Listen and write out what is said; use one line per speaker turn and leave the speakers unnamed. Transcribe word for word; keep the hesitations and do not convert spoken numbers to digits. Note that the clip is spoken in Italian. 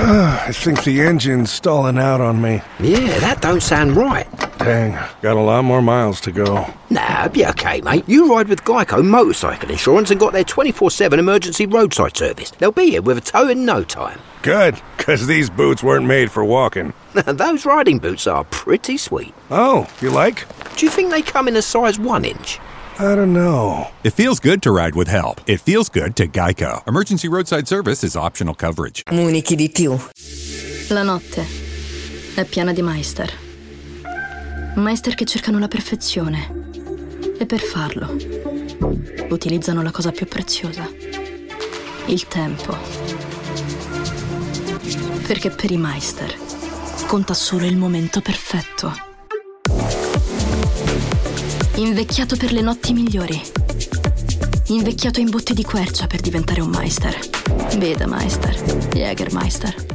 I think the engine's stalling out on me.
Yeah, that don't sound right.
Dang, got a lot more miles to go.
Nah, be okay, mate. You ride with Geico Motorcycle Insurance and got their twenty-four seven emergency roadside service. They'll be here with a tow in no time.
Good, because these boots weren't made for walking.
Those riding boots are pretty sweet.
Oh, you like?
Do you think they come in a size one inch?
I don't know.
It feels good to ride with help. It feels good to Geico. Emergency roadside service is optional coverage.
Comunichi di più.
La notte è piena di Meister. Meister che cercano la perfezione. E per farlo utilizzano la cosa più preziosa: il tempo. Perché per i Meister conta solo il momento perfetto. Invecchiato per le notti migliori. Invecchiato in botte di quercia per diventare un Meister. Beda Meister. Jägermeister.